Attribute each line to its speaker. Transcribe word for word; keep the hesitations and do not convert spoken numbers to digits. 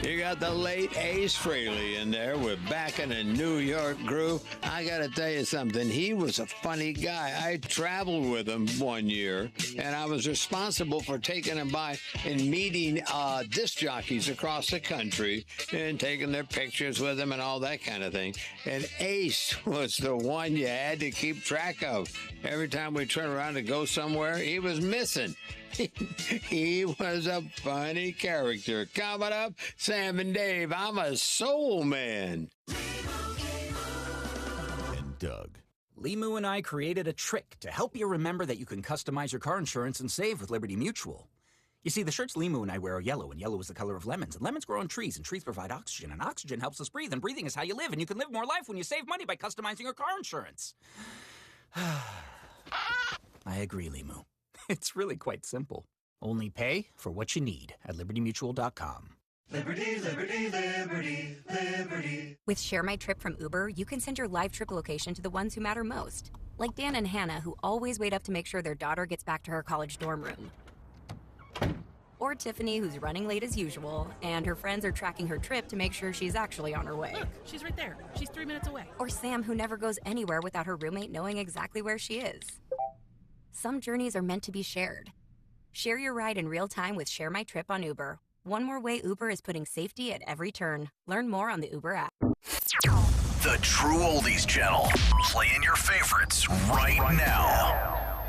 Speaker 1: You got the late Ace Frehley in there with Back in the New York Groove. I got to tell you something. He was a funny guy. I traveled with him one year, and I was responsible for taking him by and meeting uh, disc jockeys across the country and taking their pictures with him and all that kind of thing. And Ace was the one you had to keep track of. Every time we turned around to go somewhere, he was missing. He was a funny character. Coming up, Sam and Dave, I'm a soul man.
Speaker 2: And Doug.
Speaker 3: Limu and I created a trick to help you remember that you can customize your car insurance and save with Liberty Mutual. You see, the shirts Limu and I wear are yellow, and yellow is the color of lemons, and lemons grow on trees, and trees provide oxygen, and oxygen helps us breathe, and breathing is how you live, and you can live more life when you save money by customizing your car insurance. I agree, Limu. It's really quite simple. Only pay for what you need at liberty mutual dot com.
Speaker 4: Liberty, liberty, liberty, liberty.
Speaker 5: With Share My Trip from Uber, you can send your live trip location to the ones who matter most. Like Dan and Hannah, who always wait up to make sure their daughter gets back to her college dorm room. Or Tiffany, who's running late as usual, and her friends are tracking her trip to make sure she's actually on her way.
Speaker 6: Look, she's right there. She's three minutes away.
Speaker 5: Or Sam, who never goes anywhere without her roommate knowing exactly where she is. Some journeys are meant to be shared. Share your ride in real time with Share My Trip on Uber. One more way Uber is putting safety at every turn. Learn more on the Uber app.
Speaker 7: The True Oldies Channel. Playing your favorites right now.